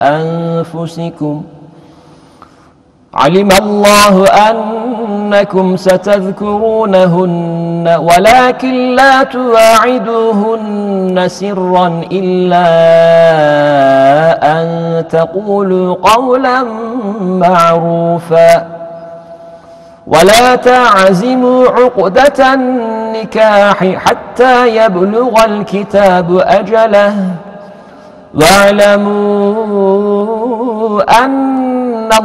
أنفسكم. علم الله أنكم ستذكرونهن ولكن لا تواعدوهن سرا إلا أن تقولوا قولا معروفا ولا تعزموا عقدة النكاح حتى يبلغ الكتاب أجله واعلموا أن